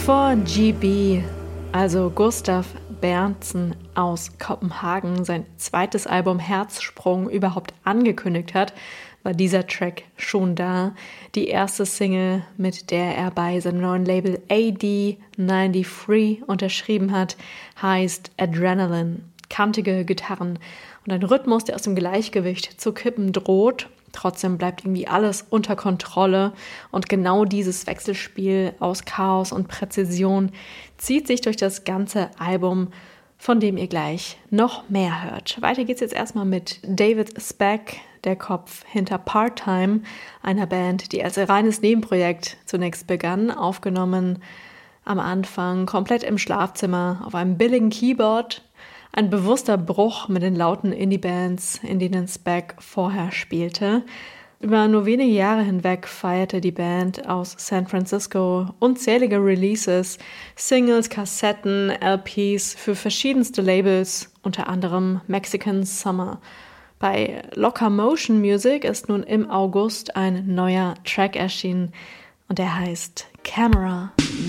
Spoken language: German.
Bevor GB, also Gustav Berntsen aus Kopenhagen, sein zweites Album Herzsprung überhaupt angekündigt hat, war dieser Track schon da. Die erste Single, mit der er bei seinem neuen Label AD93 unterschrieben hat, heißt Adrenaline. Kantige Gitarren und ein Rhythmus, der aus dem Gleichgewicht zu kippen droht. Trotzdem bleibt irgendwie alles unter Kontrolle und genau dieses Wechselspiel aus Chaos und Präzision zieht sich durch das ganze Album, von dem ihr gleich noch mehr hört. Weiter geht's jetzt erstmal mit David Speck, der Kopf hinter Part-Time, einer Band, die als reines Nebenprojekt zunächst begann, aufgenommen am Anfang komplett im Schlafzimmer auf einem billigen Keyboard. Ein bewusster Bruch mit den lauten Indie-Bands, in denen Speck vorher spielte. Über nur wenige Jahre hinweg feierte die Band aus San Francisco unzählige Releases, Singles, Kassetten, LPs für verschiedenste Labels, unter anderem Mexican Summer. Bei Locomotion Music ist nun im August ein neuer Track erschienen und der heißt Camera